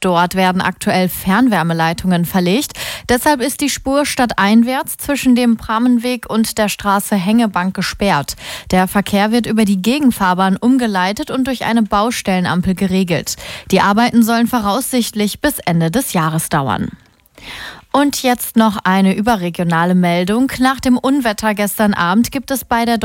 Dort werden aktuell Fernwärmeleitungen verlegt. Deshalb ist die Spur stadteinwärts zwischen dem Prammenweg und der Straße Hängebank gesperrt. Der Verkehr wird über die Gegenfahrbahn umgeleitet und durch eine Baustellenampel geregelt. Die Arbeiten sollen voraussichtlich bis Ende des Jahres dauern. Und jetzt noch eine überregionale Meldung. Nach dem Unwetter gestern Abend gibt es bei der